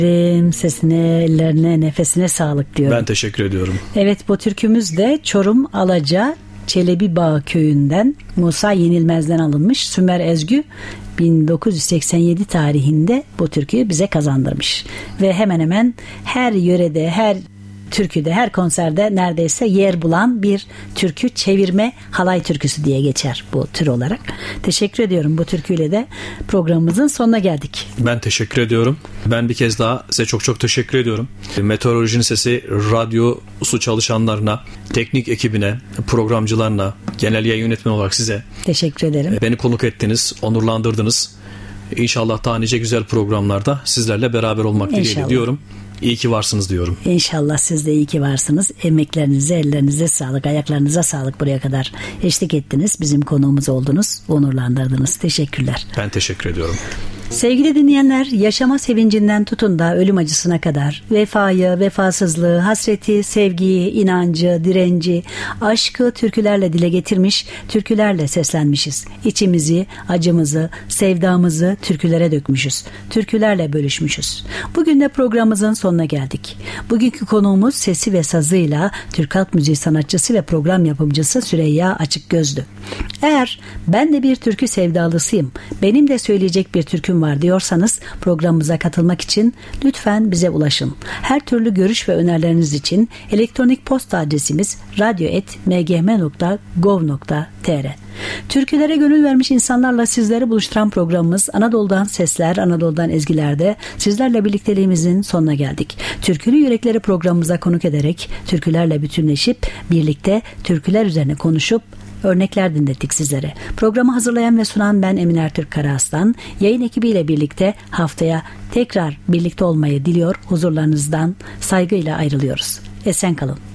Sesine, ellerine, nefesine sağlık diyorum. Ben teşekkür ediyorum. Evet, bu türkümüz de Çorum Alaca Çelebi Bağı köyünden Musa Yenilmez'den alınmış. Sümer Ezgü 1987 tarihinde bu türküyü bize kazandırmış. Ve hemen hemen her yörede, her türküde, her konserde neredeyse yer bulan bir türkü, çevirme halay türküsü diye geçer bu tür olarak. Teşekkür ediyorum. Bu türküyle de programımızın sonuna geldik. Ben teşekkür ediyorum. Ben bir kez daha size çok çok teşekkür ediyorum. Meteorolojinin Sesi radyosu çalışanlarına, teknik ekibine, programcılarına, genel yayın yönetmeni olarak size teşekkür ederim. Beni konuk ettiniz, onurlandırdınız. İnşallah daha nice güzel programlarda sizlerle beraber olmak dileğiyle diyorum. İyi ki varsınız diyorum. İnşallah siz de iyi ki varsınız. Emeklerinize, ellerinize sağlık, ayaklarınıza sağlık, buraya kadar eşlik ettiniz. Bizim konuğumuz oldunuz, onurlandırdınız. Teşekkürler. Ben teşekkür ediyorum. Sevgili dinleyenler, yaşama sevincinden tutun da ölüm acısına kadar vefayı, vefasızlığı, hasreti, sevgiyi, inancı, direnci, aşkı türkülerle dile getirmiş, türkülerle seslenmişiz. İçimizi, acımızı, sevdamızı türkülere dökmüşüz. Türkülerle bölüşmüşüz. Bugün de programımızın sonuna geldik. Bugünkü konuğumuz sesi ve sazıyla Türk Halk Müziği sanatçısı ve program yapımcısı Süreyya Açıkgöz'dü. Eğer ben de bir türkü sevdalısıyım, benim de söyleyecek bir türküm var diyorsanız programımıza katılmak için lütfen bize ulaşın. Her türlü görüş ve önerileriniz için elektronik posta adresimiz radyo@mgm.gov.tr. Türkülere gönül vermiş insanlarla sizleri buluşturan programımız Anadolu'dan Sesler, Anadolu'dan Ezgiler'de sizlerle birlikteliğimizin sonuna geldik. Türkülü Yürekleri programımıza konuk ederek türkülerle bütünleşip birlikte türküler üzerine konuşup örnekler dinlettik sizlere. Programı hazırlayan ve sunan ben Emine Ertürk Karaaslan. Yayın ekibiyle birlikte haftaya tekrar birlikte olmayı diliyor, huzurlarınızdan saygıyla ayrılıyoruz. Esen kalın.